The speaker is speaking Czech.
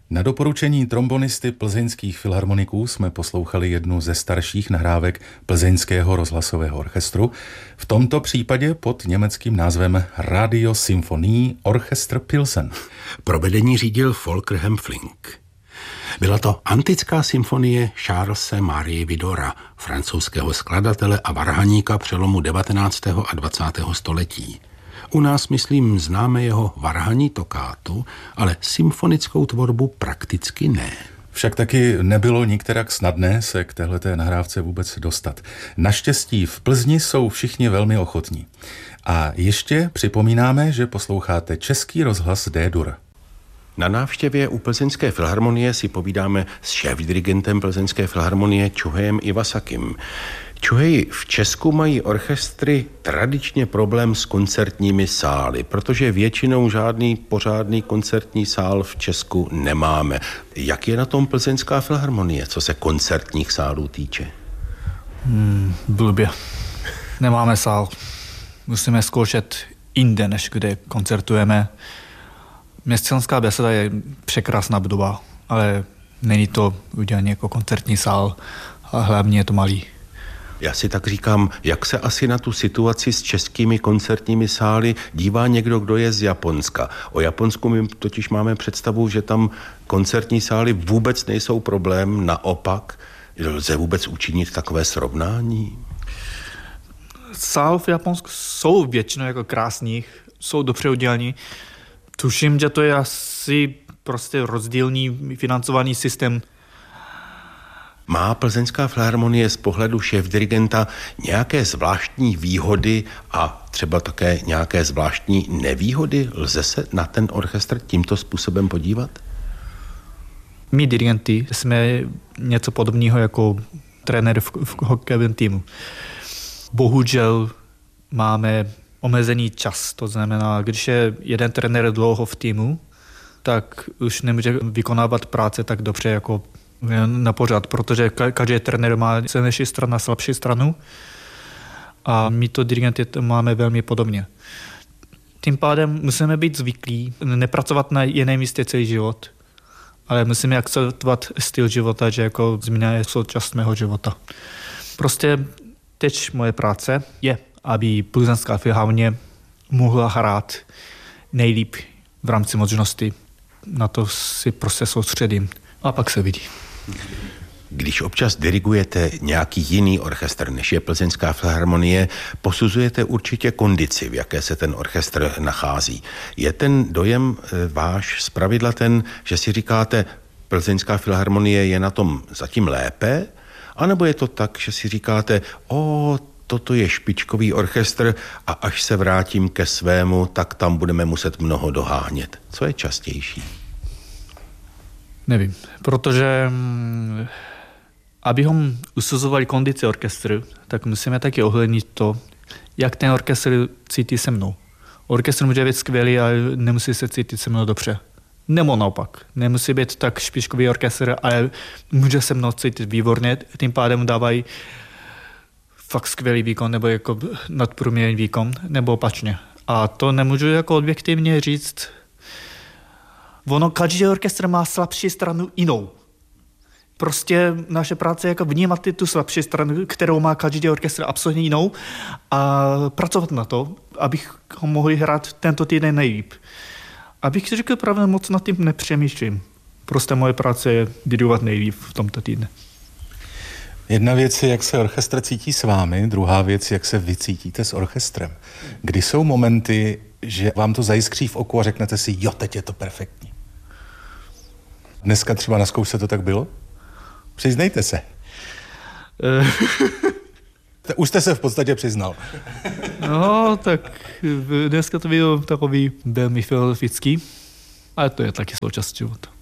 Na doporučení trombonisty plzeňských filharmoniků jsme poslouchali jednu ze starších nahrávek Plzeňského rozhlasového orchestru, v tomto případě pod německým názvem Radio Symphony Orchester Pilsen. Provedení řídil Volker Hempfling. Byla to antická symfonie Charlese Marie Widora, francouzského skladatele a varhaníka přelomu 19. a 20. století. U nás, myslím, známe jeho varhaní tokátu, ale symfonickou tvorbu prakticky ne. Však taky nebylo nikterak snadné se k téhleté nahrávce vůbec dostat. Naštěstí v Plzni jsou všichni velmi ochotní. A ještě připomínáme, že posloucháte Český rozhlas D-dur. Na návštěvě u Plzeňské filharmonie si povídáme s šéfdirigentem Plzeňské filharmonie Chuhejem Iwasakim. Chuhej, v Česku mají orchestry tradičně problém s koncertními sály, protože většinou žádný pořádný koncertní sál v Česku nemáme. Jak je na tom Plzeňská filharmonie, co se koncertních sálů týče? Blbě. Nemáme sál. Musíme zkoušet jinde, než kde koncertujeme. Městenská beseda je překrásná budova, ale není to udělané jako koncertní sál a hlavně je to malý. Já si tak říkám, jak se asi na tu situaci s českými koncertními sály dívá někdo, kdo je z Japonska. O Japonsku my totiž máme představu, že tam koncertní sály vůbec nejsou problém, naopak. Lze vůbec učinit takové srovnání? Sály v Japonsku jsou většinou jako krásných, jsou dobře udělaný. Tuším, že to je asi prostě rozdílný financovaný systém. Má Plzeňská filharmonie z pohledu šéfdirigenta nějaké zvláštní výhody a třeba také nějaké zvláštní nevýhody? Lze se na ten orchestr tímto způsobem podívat? My dirigenti jsme něco podobného jako trenér v hokejovém týmu. Bohužel máme omezený čas, to znamená, když je jeden trenér dlouho v týmu, tak už nemůže vykonávat práce tak dobře jako na pořád, protože každý trenér má silnější stranu a slabší stranu a my to dirigenty máme velmi podobně. Tím pádem musíme být zvyklí, nepracovat na jiném místě celý život, ale musíme akceptovat styl života, že jako změna je součást mého života. Prostě teď moje práce je, aby Plzeňská filharmonie mohla hrát nejlíp v rámci možnosti. Na to si prostě soustředím a pak se vidí. Když občas dirigujete nějaký jiný orchestr, než je Plzeňská filharmonie, posuzujete určitě kondici, v jaké se ten orchestr nachází. Je ten dojem váš zpravidla ten, že si říkáte, Plzeňská filharmonie je na tom zatím lépe, anebo je to tak, že si říkáte, toto je špičkový orchestr a až se vrátím ke svému, tak tam budeme muset mnoho dohánět. Co je častější? Nevím, protože abychom usuzovali kondici orchestru, tak musíme taky ohlednit to, jak ten orchestr cítí se mnou. Orchestr může být skvělý, ale nemusí se cítit se mnou dobře. Nebo naopak. Nemusí být tak špičkový orchestr, ale může se mnou cítit výborně, tím pádem dávají fakt skvělý výkon, nebo jako nadprůměrný výkon, nebo opačně. A to nemůžu jako objektivně říct. Ono, každý orchestr má slabší stranu jinou. Prostě naše práce je jako vnímat tu slabší stranu, kterou má každý orchestr absolutně jinou a pracovat na to, abychom mohli hrát tento týden nejlíp. Abych řekl pravdu, moc nad tím nepřemýšlím. Prostě moje práce je dirigovat nejlíp v tomto týdne. Jedna věc je, jak se orchestr cítí s vámi, druhá věc, jak se vy cítíte s orchestrem. Kdy jsou momenty, že vám to zajiskří v oku a řeknete si, jo, teď je to perfektní. Dneska třeba na zkoušce to tak bylo? Přiznejte se. Už jste se v podstatě přiznal. No, tak dneska to bylo takový velmi filozofický, ale to je taky součást života.